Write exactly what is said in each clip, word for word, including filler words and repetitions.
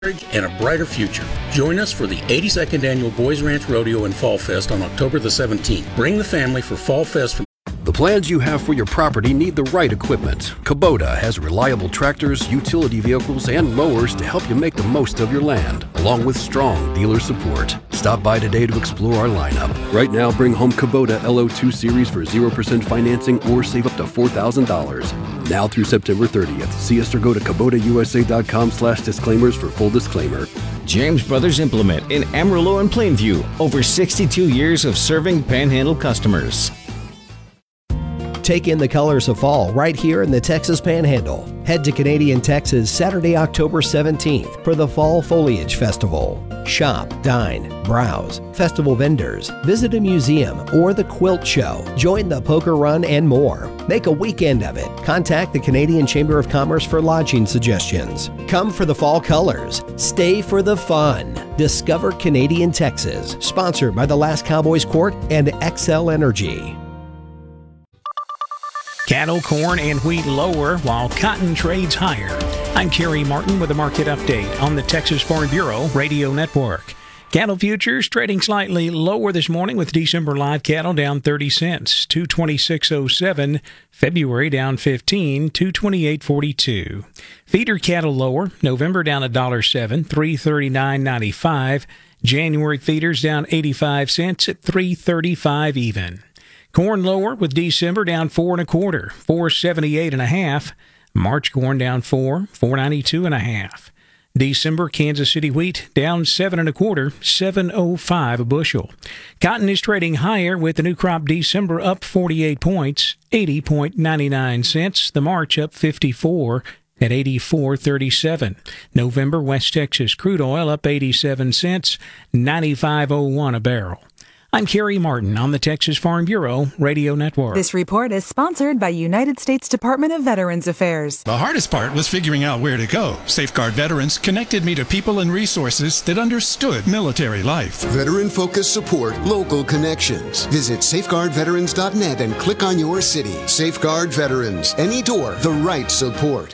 and a brighter future. Join us for the eighty-second Annual Boys Ranch Rodeo and Fall Fest on October the seventeenth. Bring the family for Fall Fest from The plans you have for your property need the right equipment. Kubota has reliable tractors, utility vehicles, and mowers to help you make the most of your land, along with strong dealer support. Stop by today to explore our lineup. Right now, bring home Kubota L O two Series for zero percent financing or save up to four thousand dollars. Now through September thirtieth. See us or go to Kubota U S A dot com slash disclaimers for full disclaimer. James Brothers Implement in Amarillo and Plainview. Over sixty-two years of serving Panhandle customers. Take in the colors of fall right here in the Texas Panhandle. Head to Canadian Texas Saturday, October seventeenth for the Fall Foliage Festival. Shop, dine, browse, festival vendors, visit a museum or the quilt show, join the poker run and more. Make a weekend of it. Contact the Canadian Chamber of Commerce for lodging suggestions. Come for the fall colors. Stay for the fun. Discover Canadian Texas. Sponsored by the Last Cowboys Court and X L Energy. Cattle, corn, and wheat lower while cotton trades higher. I'm Kerry Martin with a market update on the Texas Farm Bureau Radio Network. Cattle futures trading slightly lower this morning with December live cattle down thirty cents, two twenty-six oh seven. February down fifteen, two twenty-eight forty-two. Feeder cattle lower, November down one dollar seven, three thirty-nine ninety-five. January feeders down eighty-five cents at three thirty-five even. Corn lower with December down four and a quarter, four seventy-eight and a half. March corn down four, four ninety-two and a half. December Kansas City wheat down seven and a quarter, seven oh five a bushel. Cotton is trading higher with the new crop December up forty-eight points, eighty ninety-nine cents. The March up fifty-four at eighty-four thirty-seven. November West Texas crude oil up eighty-seven cents, ninety-five oh one a barrel. I'm Kerry Martin on the Texas Farm Bureau Radio Network. This report is sponsored by United States Department of Veterans Affairs. The hardest part was figuring out where to go. Safeguard Veterans connected me to people and resources that understood military life. Veteran-focused support, local connections. Visit safeguard veterans dot net and click on your city. Safeguard Veterans. Any door, the right support.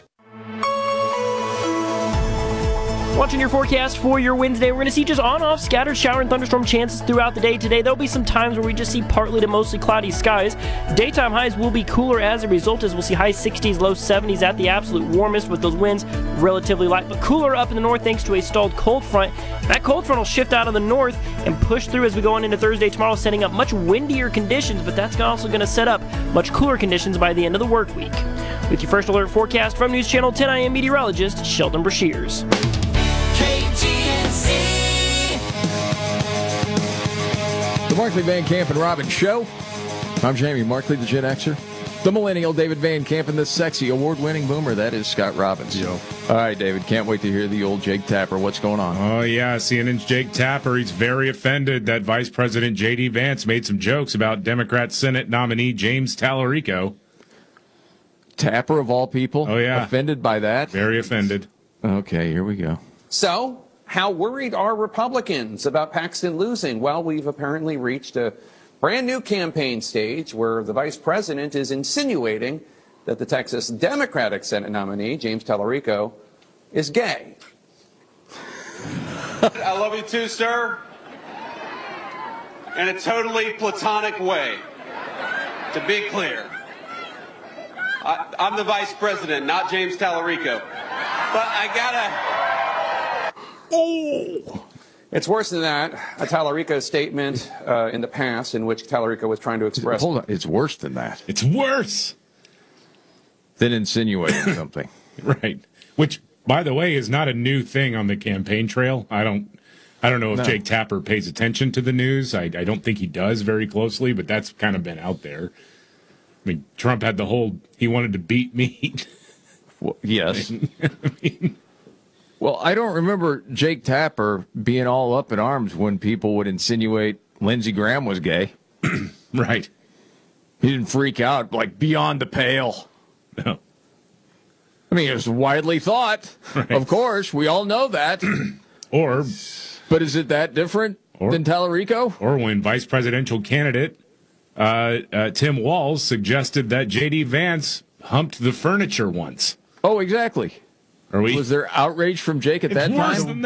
Watching your forecast for your Wednesday, we're going to see just on-off scattered shower and thunderstorm chances throughout the day today. There'll be some times where we just see partly to mostly cloudy skies. Daytime highs will be cooler as a result, as we'll see high sixties, low seventies at the absolute warmest, with those winds relatively light, but cooler up in the north thanks to a stalled cold front. That cold front will shift out of the north and push through as we go on into Thursday tomorrow, setting up much windier conditions, but that's also going to set up much cooler conditions by the end of the work week. With your first alert forecast from News Channel ten, I am meteorologist Sheldon Brashears. The Markley, Van Camp, and Robbins Show. I'm Jamie Markley, the Gen Xer. The millennial David Van Camp, and the sexy award-winning boomer, that is Scott Robbins. Yo. All right, David, can't wait to hear the old Jake Tapper. What's going on? Oh, yeah, C N N's Jake Tapper. He's very offended that Vice President J D. Vance made some jokes about Democrat Senate nominee James Tallarico. Tapper, of all people? Oh, yeah. Offended by that? Very offended. Okay, here we go. So, how worried are Republicans about Paxton losing? Well, we've apparently reached a brand new campaign stage where the vice president is insinuating that the Texas Democratic Senate nominee, James Tallarico, is gay. I love you too, sir. In a totally platonic way, to be clear. I, I'm the vice president, not James Tallarico. But I gotta... Oh! It's worse than that. A Tallarico statement uh, in the past in which Tallarico was trying to express... Hold on. It's worse than that. It's worse than insinuating something. Right. Which, by the way, is not a new thing on the campaign trail. I don't I don't know if no. Jake Tapper pays attention to the news. I, I don't think he does very closely, but that's kind of been out there. I mean, Trump had the whole, he wanted to beat me. Well, yes. I mean... Well, I don't remember Jake Tapper being all up in arms when people would insinuate Lindsey Graham was gay. Right. He didn't freak out, like, beyond the pale. No. I mean, it was widely thought. Right. Of course, we all know that. Or... But is it that different or, than Tallarico? Or when vice presidential candidate uh, uh, Tim Walz suggested that J D. Vance humped the furniture once. Oh, exactly. Are we? Was there outrage from Jake at that Worse time? than